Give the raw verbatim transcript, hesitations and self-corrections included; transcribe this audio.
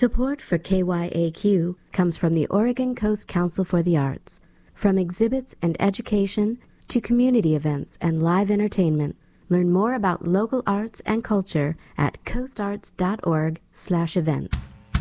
Support for K Y A Q comes from the Oregon Coast Council for the Arts. From exhibits and education to community events and live entertainment, learn more about local arts and culture at coastarts dot org slash events.